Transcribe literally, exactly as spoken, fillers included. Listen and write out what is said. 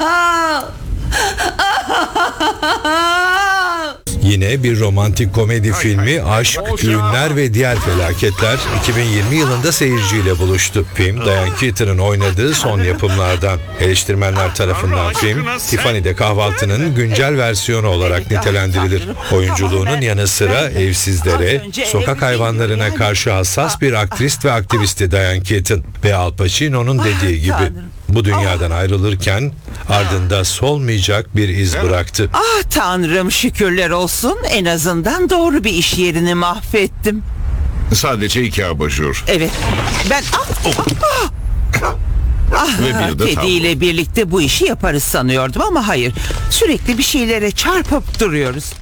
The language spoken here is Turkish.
Yine bir romantik komedi filmi Aşk, Düğünler ve Diğer Felaketler iki bin yirmi yılında seyirciyle buluştu. Film, Diane Keaton'ın oynadığı son yapımlardan. Eleştirmenler tarafından film, Tiffany'de Kahvaltı'nın güncel versiyonu olarak nitelendirilir. Oyunculuğunun yanı sıra evsizlere, sokak hayvanlarına karşı hassas bir aktrist ve aktivisti Diane Keaton ve Al Pacino'nun dediği gibi bu dünyadan ayrılırken ardında solmayacak bir iz bıraktı. Ah Tanrım, şükürler olsun, en azından doğru bir iş yerini mahvettim. Sadece iki abajur. Evet, ben ah, ah, ah, Ve bir de Teddy ile birlikte bu işi yaparız sanıyordum ama hayır, sürekli bir şeylere çarpıp duruyoruz.